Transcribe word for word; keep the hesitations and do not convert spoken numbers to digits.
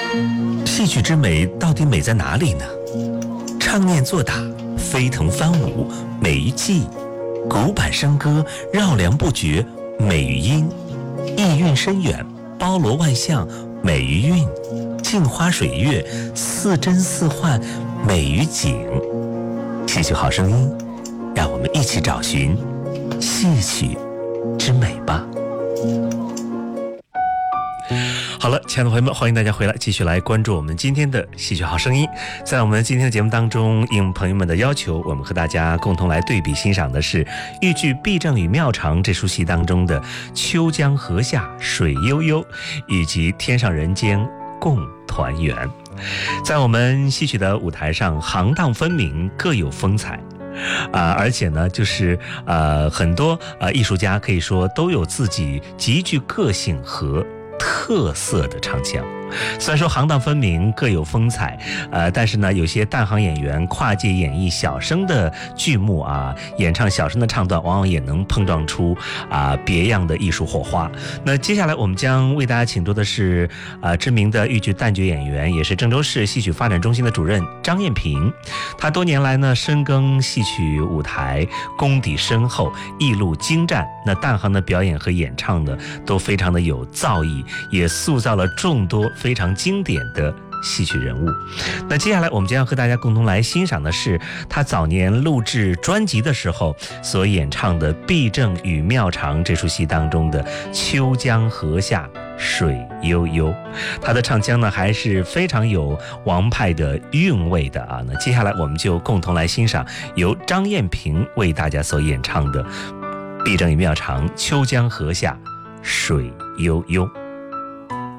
戏曲之美到底美在哪里呢？唱念做打，飞腾翻舞，美于技；古板笙歌，绕梁不绝，美于音；意蕴深远，包罗万象，美于韵；镜花水月，似真似幻，美于景。戏曲好声音，让我们一起找寻戏曲之美吧。好了，亲爱的朋友们，欢迎大家回来，继续来关注我们今天的戏曲好声音。在我们今天的节目当中，应朋友们的要求，我们和大家共同来对比欣赏的是豫剧《避正与妙长》这出戏当中的秋江河下水悠悠，以及天上人间共团圆。在我们戏曲的舞台上，行当分明，各有风采。啊、呃，而且呢，就是呃，很多呃艺术家可以说都有自己极具个性和特色的唱腔。虽然说行当分明，各有风采，呃，但是呢，有些旦行演员跨界演绎小生的剧目啊，演唱小生的唱段，往往也能碰撞出啊、呃、别样的艺术火花。那接下来我们将为大家请出的是啊、呃、知名的豫剧旦角演员，也是郑州市戏曲发展中心的主任张艳萍。他多年来呢深耕戏曲舞台，功底深厚，艺路精湛。那旦行的表演和演唱呢，都非常的有造诣，也塑造了众多非常经典的戏曲人物。那接下来我们将要和大家共同来欣赏的是他早年录制专辑的时候所演唱的《避正与妙长》这出戏当中的秋江河下水悠悠。他的唱腔呢还是非常有王派的韵味的啊。那接下来我们就共同来欣赏由张艳萍为大家所演唱的《避正与妙长》秋江河下水悠悠。